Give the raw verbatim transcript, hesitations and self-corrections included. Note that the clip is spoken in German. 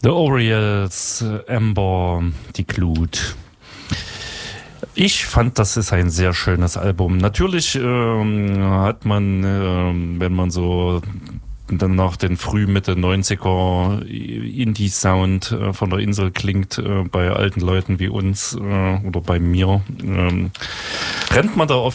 The Orioles, Amber, die Glut. Ich fand, das ist ein sehr schönes Album. Natürlich ähm, hat man, ähm, wenn man so dann nach den früh Mitte neunziger Indie-Sound äh, von der Insel klingt, äh, bei alten Leuten wie uns äh, oder bei mir, ähm, rennt man da oft